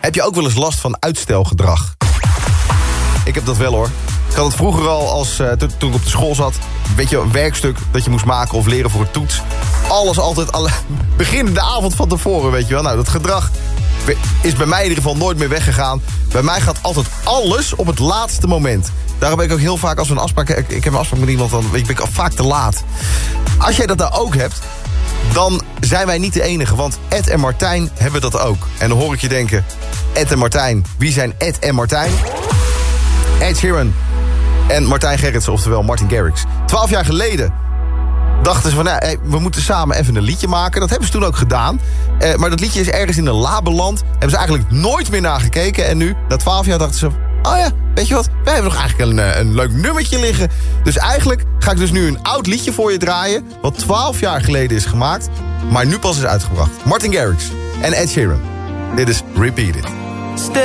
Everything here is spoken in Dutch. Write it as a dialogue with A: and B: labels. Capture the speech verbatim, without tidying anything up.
A: Heb je ook wel eens last van uitstelgedrag? Ik heb dat wel hoor. Ik had het vroeger al als uh, to- toen ik op de school zat. Weet je, een werkstuk dat je moest maken of leren voor een toets. Alles altijd, alle, begin de avond van tevoren, weet je wel. Nou, dat gedrag is bij mij in ieder geval nooit meer weggegaan. Bij mij gaat altijd alles op het laatste moment. Daarom ben ik ook heel vaak als we een afspraak... Ik, ik heb een afspraak met iemand, dan weet je, ben ik vaak te laat. Als jij dat nou ook hebt, dan zijn wij niet de enige. Want Ed en Martijn hebben dat ook. En dan hoor ik je denken, Ed en Martijn, wie zijn Ed en Martijn? Ed Sheeran en Martijn Gerritsen, oftewel Martin Garrix. Twaalf jaar geleden dachten ze van, nou, hey, we moeten samen even een liedje maken. Dat hebben ze toen ook gedaan. Eh, maar dat liedje is ergens in een la beland. Hebben ze eigenlijk nooit meer naar gekeken. En nu, na twaalf jaar, dachten ze, oh ja, weet je wat? Wij hebben nog eigenlijk een, een leuk nummertje liggen. Dus eigenlijk ga ik dus nu een oud liedje voor je draaien. Wat twaalf jaar geleden is gemaakt. Maar nu pas is uitgebracht. Martin Garrix en Ed Sheeran. Dit is Repeat It.